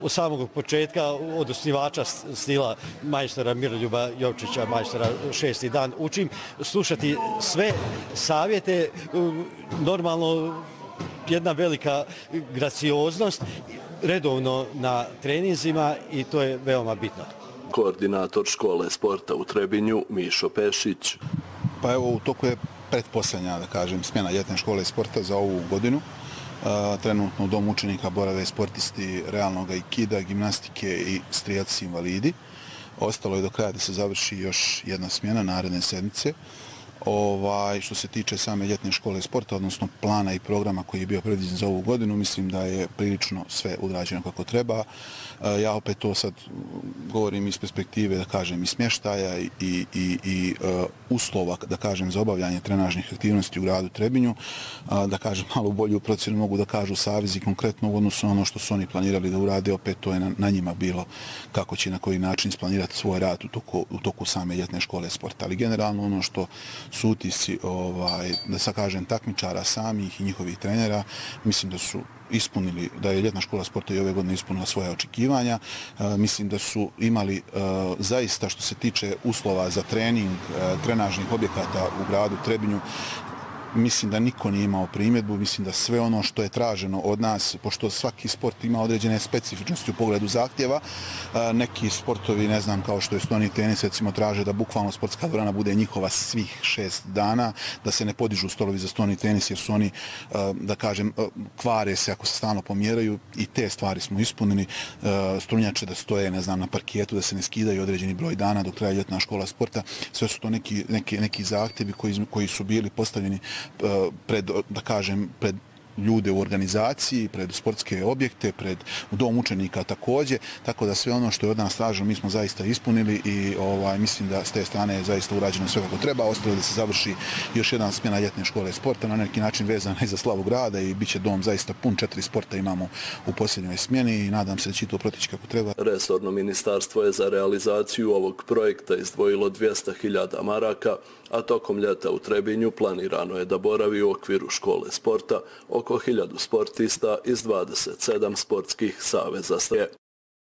Od samog početka, od osnivača stila majstora Miroljuba Jovčića, majstora Šesti dan, učim slušati sve savjete, normalno jedna velika gracioznost, redovno na treninzima i to je veoma bitno. Koordinator škole sporta u Trebinju, Mišo Pešić. Pa evo, u toku je pretposljednja, da kažem, smjena ljetne škole sporta za ovu godinu. Trenutno u domu učenika borave sportisti realnog aikida, gimnastike i strijelci invalidi. Ostalo je do kraja da se završi još jedna smjena naredne sedmice. Što se tiče same ljetne škole sporta, odnosno plana i programa koji je bio predviđen za ovu godinu, mislim da je prilično sve odrađeno kako treba. Ja opet to sad govorim iz perspektive, da kažem, i smještaja i uslova, da kažem, za obavljanje trenažnih aktivnosti u gradu Trebinju. Da kažem, malo bolju procjenu mogu da kažu savezi konkretno u odnosu na ono što su oni planirali da urade, opet to je na njima bilo kako će na koji način isplanirati svoj rad u toku same ljetne škole sporta. Ali generalno ono što su utisci, da sad kažem, takmičara samih i njihovih trenera, mislim da su ispunili, da je ljetna škola sporta i ove godine ispunila svoje očekivanja. Mislim da su imali zaista, što se tiče uslova za trening, trenažnih objekata u gradu Trebinju, mislim da niko nije imao primjedbu, mislim da sve ono što je traženo od nas, pošto svaki sport ima određene specifičnosti u pogledu zahtjeva, neki sportovi, ne znam, kao što je stoni tenis, recimo traže da bukvalno sportska dvorana bude njihova svih 6 dana, da se ne podižu stolovi za stoni tenis jer su oni, da kažem, kvare se ako se stalno pomjeraju i te stvari smo ispunili. Strunjače da stoje, ne znam, na parketu, da se ne skidaju određeni broj dana dok traje ljetna škola sporta. Sve su to neki zahtjevi koji su bili postavljeni pred, da kažem, pred ljude u organizaciji, pred sportske objekte, pred dom učenika također, tako da sve ono što je od nas traženo mi smo zaista ispunili i mislim da s te strane je zaista urađeno sve kako treba. Ostalo da se završi još jedna smjena ljetne škole sporta, na neki način vezana i za slavu grada i bit će dom zaista pun, 4 sporta imamo u posljednjoj smjeni i nadam se da će to protići kako treba. Resorno ministarstvo je za realizaciju ovog projekta izdvojilo 200.000 maraka, a tokom ljeta u Trebinju planirano je da boravi u okviru škole sporta oko 1000 sportista iz 27 sportskih saveza.